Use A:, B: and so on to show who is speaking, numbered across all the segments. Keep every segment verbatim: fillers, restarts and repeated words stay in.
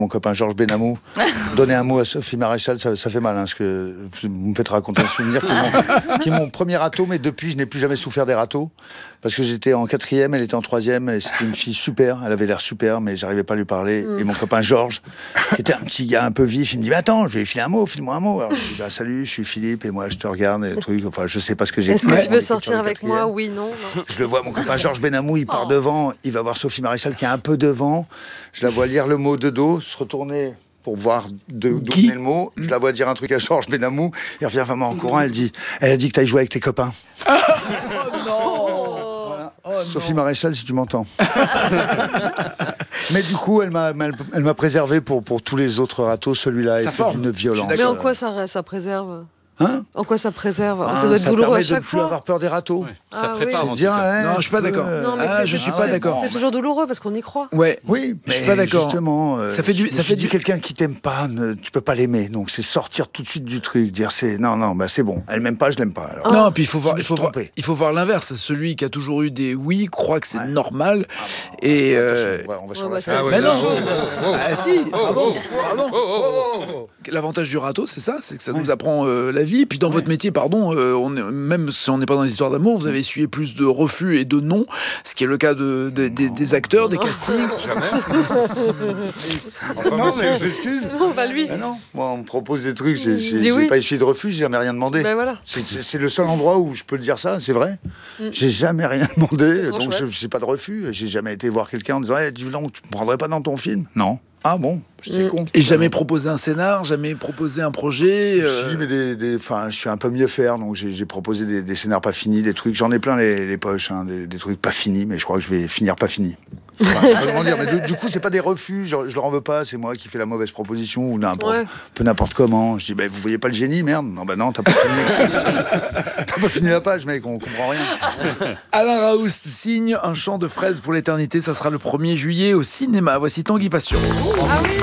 A: Mon copain Georges Benamou, donner un mot à Sophie Maréchal, ça, ça fait mal, hein, parce que vous me faites raconter un souvenir qui est, mon, qui est mon premier râteau, mais depuis, je n'ai plus jamais souffert des râteaux, parce que j'étais en quatrième, elle était en troisième, et c'était une fille super, elle avait l'air super, mais j'arrivais pas à lui parler. Mm. Et mon copain Georges, qui était un petit gars un peu vif, il me dit, mais attends, je vais filer un mot, file-moi un mot. Alors je dis, bah, salut, je suis Philippe, et moi, je te regarde, et le truc, enfin, je sais pas ce que j'ai.
B: Est-ce que tu veux sortir avec moi? Oui, non, non.
A: Je le vois, mon copain Georges Benamou, il part oh. devant, il va voir Sophie Maréchal, qui est un peu devant, je la vois lire le mot de dos, se retourner pour voir d'où venait le mot. Je la vois dire un truc à Georges Benamou. Il revient vraiment en courant. Elle dit, elle a dit que t'ailles jouer avec tes copains.
C: Oh non.
A: Voilà. Oh Sophie non. Maréchal, si tu m'entends. Mais du coup, elle m'a, elle, elle m'a préservé pour, pour tous les autres râteaux. Celui-là est fait d'une violence.
B: Mais en quoi ça, ça préserve?
A: Hein?
B: En quoi ça préserve?
A: Ah,
B: ça doit être douloureux à chaque fois. Ça permet de ne plus avoir peur des râteaux.
D: Ouais, ça
B: ah,
D: prépare.
B: Oui.
D: En
A: dire, ouais,
C: non, je suis pas d'accord.
B: Non, mais
C: ah, je suis pas d'accord.
B: C'est toujours douloureux parce qu'on y croit.
C: Ouais.
A: Oui, mais
C: je suis pas d'accord.
A: Justement, euh,
C: ça fait du. Ça fait du.
A: Quelqu'un qui t'aime pas, ne, tu peux pas l'aimer. Donc c'est sortir tout de suite du truc, dire c'est non, non, bah c'est bon. Elle m'aime pas, je l'aime pas. Alors,
C: non, puis il faut voir, il faut voir,
A: trompé.
C: il faut voir l'inverse. Celui qui a toujours eu des oui croit que c'est ouais. normal.
A: Ah bon,
C: et
A: euh... ouais, on va sur
B: ouais,
A: la
B: bah,
C: mais non. Ah si. Pardon. Pardon. L'avantage du râteau, c'est ça, c'est que ça nous apprend la vie. Puis dans votre métier, pardon. On est, même si on n'est pas dans les histoires d'amour, vous avez essuyé plus de refus et de non, ce qui est le cas de, de, de, des acteurs, des castings.
D: Jamais.
A: Enfin, non, mais j'excuse.
B: Non, pas lui.
A: Ben non, moi on me propose des trucs, j'ai, j'ai,
B: j'ai
A: oui.
B: pas
A: essuyé de refus, j'ai jamais rien demandé.
B: Ben voilà.
A: c'est, c'est, c'est le seul endroit où je peux le dire ça, c'est vrai. Mm. J'ai jamais rien demandé, donc je n'ai pas de refus. J'ai jamais été voir quelqu'un en disant hey, dis donc, tu me prendrais pas dans ton film? Non. Ah bon, c'est mmh. con.
C: Et jamais proposé un scénar, jamais proposé un projet euh...
A: Si, mais des, des, je suis un peu mieux faire, donc j'ai, j'ai proposé des, des scénars pas finis, des trucs, j'en ai plein les, les poches, hein, des, des trucs pas finis, mais je crois que je vais finir pas fini. Enfin, je sais pas comment dire, mais de, du coup, c'est pas des refus, je, je leur en veux pas, c'est moi qui fais la mauvaise proposition, ou n'importe, ouais. peu n'importe comment. Je dis, bah, vous voyez pas le génie, merde? Non, bah non, t'as pas fini. T'as pas fini la page, mec, on comprend rien.
C: Alain Raoult signe Un chant de fraises pour l'éternité, ça sera le premier juillet au cinéma. Voici Tanguy Passion.
B: Ah oui.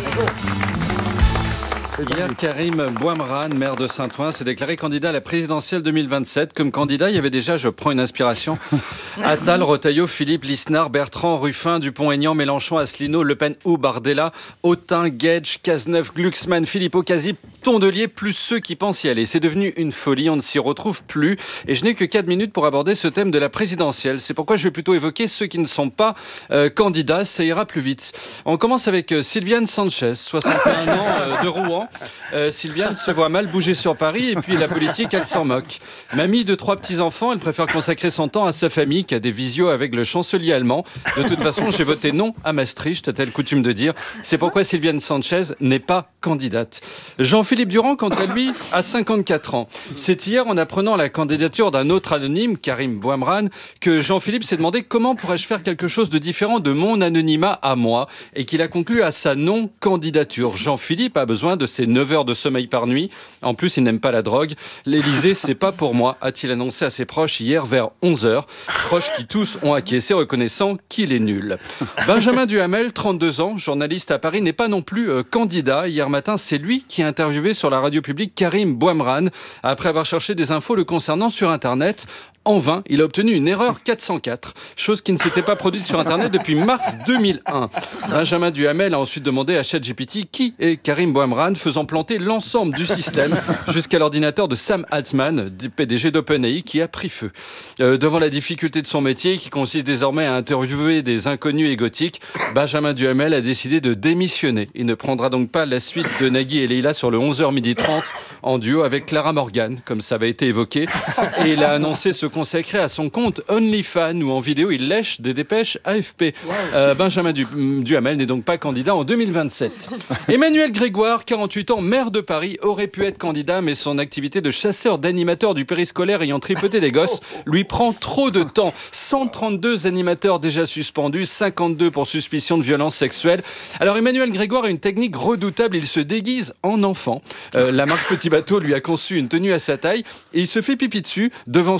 D: Hier, Karim Bouamrane, maire de Saint-Ouen, s'est déclaré candidat à la présidentielle deux mille vingt-sept. Comme candidat, il y avait déjà, je prends une inspiration, Attal, Retailleau, Philippe, Lisnard, Bertrand, Ruffin, Dupont-Aignan, Mélenchon, Asselineau, Le Pen ou Bardella, Autain, Guedj, Cazeneuve, Glucksmann, Philippot, Cazip, Tondelier, plus ceux qui pensent y aller. C'est devenu une folie, on ne s'y retrouve plus. Et je n'ai que quatre minutes pour aborder ce thème de la présidentielle. C'est pourquoi je vais plutôt évoquer ceux qui ne sont pas euh, candidats, ça ira plus vite. On commence avec euh, Sylviane Sanchez, soixante et un ans, euh, de Rouen. Euh, Sylviane se voit mal bouger sur Paris et puis la politique, elle s'en moque. Mamie de trois petits-enfants, elle préfère consacrer son temps à sa famille qu'à des visios avec le chancelier allemand. De toute façon, j'ai voté non à Maastricht, a-t-elle coutume de dire. C'est pourquoi Sylviane Sanchez n'est pas candidate. Jean-Philippe Durand, quant à lui, a cinquante-quatre ans. C'est hier, en apprenant la candidature d'un autre anonyme, Karim Bouamrane, que Jean-Philippe s'est demandé comment pourrais-je faire quelque chose de différent de mon anonymat à moi, et qu'il a conclu à sa non-candidature. Jean-Philippe a besoin de ses neuf heures de sommeil par nuit. En plus, il n'aime pas la drogue. L'Élysée, c'est pas pour moi, a-t-il annoncé à ses proches hier vers onze heures. Proches qui tous ont acquiescé, reconnaissant qu'il est nul. Benjamin Duhamel, trente-deux ans, journaliste à Paris, n'est pas non plus euh, candidat. Hier matin, c'est lui qui a interviewé sur la radio publique Karim Bouamrane, après avoir cherché des infos le concernant sur Internet. En vain, il a obtenu une erreur quatre cent quatre, chose qui ne s'était pas produite sur Internet depuis mars deux mille un. Benjamin Duhamel a ensuite demandé à ChatGPT qui est Karim Bouamrane, faisant planter l'ensemble du système jusqu'à l'ordinateur de Sam Altman, P D G d'OpenAI, qui a pris feu. Euh, devant la difficulté de son métier, qui consiste désormais à interviewer des inconnus égotiques, Benjamin Duhamel a décidé de démissionner. Il ne prendra donc pas la suite de Nagui et Leila sur le onze heures trente en duo avec Clara Morgan, comme ça avait été évoqué. Et il a annoncé se consacrer à son compte OnlyFans, où en vidéo il lèche des dépêches A F P. Wow. Euh, Benjamin du- Duhamel n'est donc pas candidat en deux mille vingt-sept. Emmanuel Grégoire, quarante-huit ans, maire de Paris, aurait pu être candidat, mais son activité de chasseur d'animateurs du périscolaire ayant tripoté des gosses lui prend trop de temps. cent trente-deux animateurs déjà suspendus, cinquante-deux pour suspicion de violence sexuelle. Alors Emmanuel Grégoire a une technique redoutable, il se déguise en enfant. Euh, la marque Petit Bateau lui a conçu une tenue à sa taille et il se fait pipi dessus, devançant d'une trentaine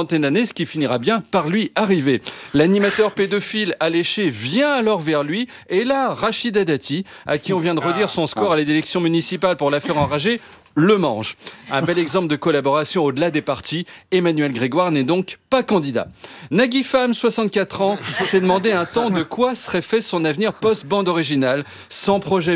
D: trentaine d'années, ce qui finira bien par lui arriver. L'animateur pédophile alléché vient alors vers lui, et là, Rachida Dati, à qui on vient de redire son score à l'élection municipale pour l'affaire Enragée, le mange. Un bel exemple de collaboration au-delà des partis. Emmanuel Grégoire n'est donc pas candidat. Nagui Fam, soixante-quatre ans, s'est demandé un temps de quoi serait fait son avenir post-bande originale, sans projet